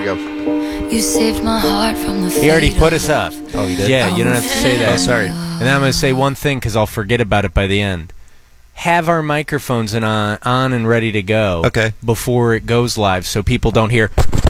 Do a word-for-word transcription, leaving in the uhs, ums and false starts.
Go. You saved my heart from the He already put us up. Oh, you did? Yeah, you don't have to say that. Oh, sorry. And then I'm going to say one thing because I'll forget about it by the end. Have our microphones in on, on and ready to go Okay. before it goes live so people don't hear